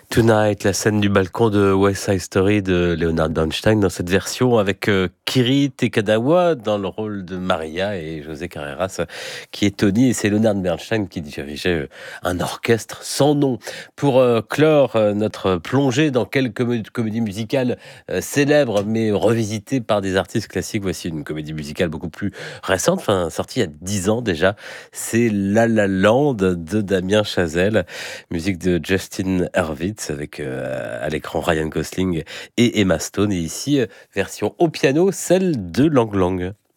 Tonight, la scène du balcon de West Side Story de Leonard Bernstein dans cette version avec Kiri Tekadawa dans le rôle de Maria et José Carreras qui est Tony, et c'est Leonard Bernstein qui dirigeait un orchestre sans nom. Pour clore notre plongée dans quelques comédies musicales célèbres mais revisitées par des artistes classiques, voici une comédie musicale beaucoup plus récente, sortie il y a 10 ans déjà. C'est La La Land de Damien Chazelle, musique de Justin Hurwitz avec à l'écran Ryan Gosling et Emma Stone. Et ici, version au piano, celle de Lang Lang.